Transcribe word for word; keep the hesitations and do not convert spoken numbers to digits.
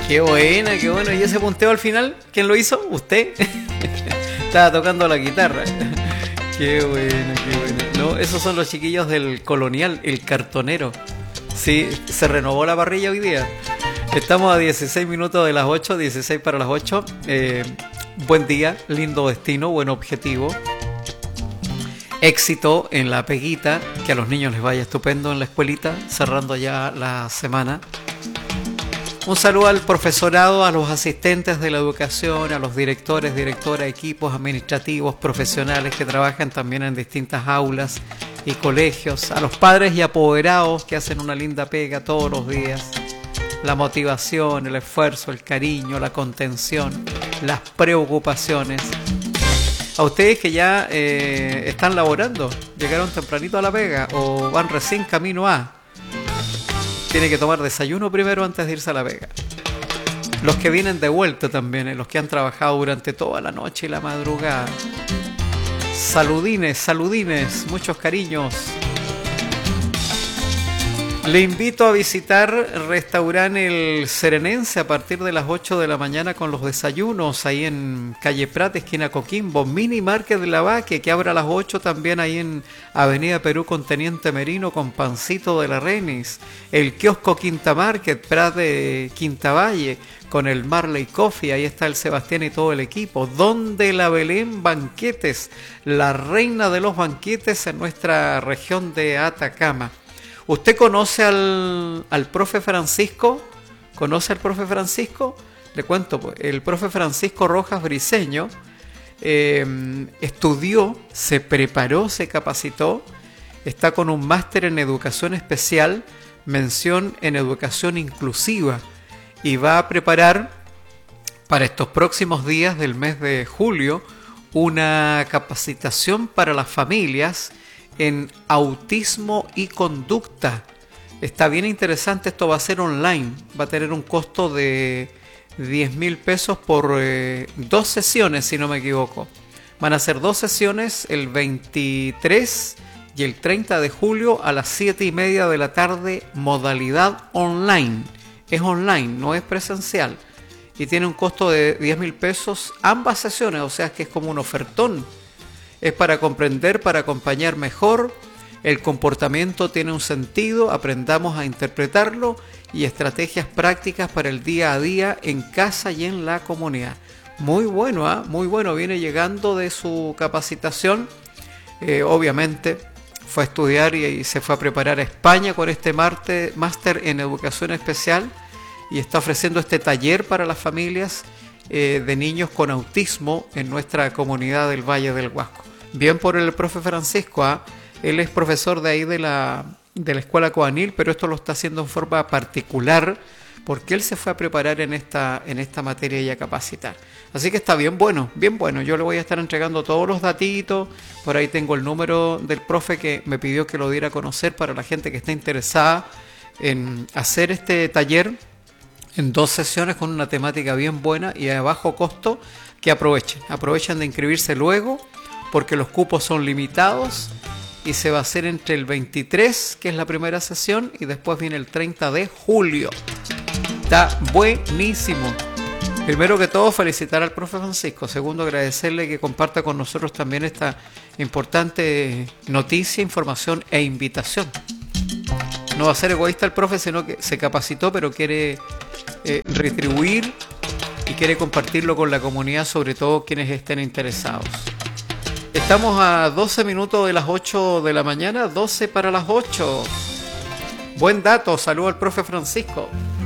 Qué buena, qué bueno. ¿Y ese punteo al final? ¿Quién lo hizo? ¿Usted? Estaba tocando la guitarra. Qué bueno, qué bueno. No, esos son los chiquillos del Colonial, el cartonero. Sí, se renovó la parrilla hoy día. Estamos a dieciséis minutos de las ocho, dieciséis para las ocho. Eh, buen día, lindo destino, buen objetivo. Éxito en la peguita, que a los niños les vaya estupendo en la escuelita, cerrando ya la semana. Un saludo al profesorado, a los asistentes de la educación, a los directores, directoras, equipos administrativos, profesionales que trabajan también en distintas aulas y colegios, a los padres y apoderados que hacen una linda pega todos los días. La motivación, el esfuerzo, el cariño, la contención, las preocupaciones. A ustedes que ya eh, están laborando, llegaron tempranito a la pega o van recién camino a... Tiene que tomar desayuno primero antes de irse a la pega. Los que vienen de vuelta también, eh, los que han trabajado durante toda la noche y la madrugada. Saludines, saludines, muchos cariños. Le invito a visitar Restaurante El Serenense a partir de las ocho de la mañana con los desayunos ahí en Calle Prat, esquina Coquimbo. Mini Market de Lavaque, que abre a las ocho también ahí en Avenida Perú con Teniente Merino con Pancito de la Renis. El kiosco Quinta Market, Prat de Quinta Valle con el Marley Coffee. Ahí está el Sebastián y todo el equipo. Donde la Belén Banquetes, la reina de los banquetes en nuestra región de Atacama. ¿Usted conoce al, al profe Francisco? ¿Conoce al profe Francisco? Le cuento, pues, el profe Francisco Rojas Briceño eh, estudió, se preparó, se capacitó, está con un máster en educación especial, mención en educación inclusiva, y va a preparar para estos próximos días del mes de julio una capacitación para las familias en autismo y conducta. Está bien interesante, esto va a ser online, va a tener un costo de diez mil pesos por eh, dos sesiones, si no me equivoco. Van a ser dos sesiones el veintitrés y el treinta de julio a las siete y media de la tarde, modalidad online. Es online, no es presencial. Y tiene un costo de diez mil pesos ambas sesiones, o sea que es como un ofertón. Es para comprender, para acompañar mejor. El comportamiento tiene un sentido, aprendamos a interpretarlo y estrategias prácticas para el día a día en casa y en la comunidad. Muy bueno, ¿eh? Muy bueno. Viene llegando de su capacitación. Eh, obviamente fue a estudiar y, y se fue a preparar a España con este máster en educación especial y está ofreciendo este taller para las familias eh, de niños con autismo en nuestra comunidad del Valle del Huasco. Bien por el profe Francisco, ¿eh? Él es profesor de ahí de la, de la escuela Coanil, pero esto lo está haciendo en forma particular porque él se fue a preparar en esta, en esta materia y a capacitar. Así que está bien bueno, bien bueno. Yo le voy a estar entregando todos los datitos. Por ahí tengo el número del profe que me pidió que lo diera a conocer para la gente que está interesada en hacer este taller en dos sesiones con una temática bien buena y a bajo costo. Que aprovechen, aprovechen de inscribirse luego, porque los cupos son limitados y se va a hacer entre el veintitrés, que es la primera sesión, y después viene el treinta de julio. Está buenísimo. Primero que todo, felicitar al profe Francisco. Segundo, agradecerle que comparta con nosotros también esta importante noticia, información e invitación. No va a ser egoísta el profe, sino que se capacitó, pero quiere eh, retribuir y quiere compartirlo con la comunidad, sobre todo quienes estén interesados. Estamos a doce minutos de las ocho de la mañana, doce para las ocho. Buen dato, saludo al profe Francisco.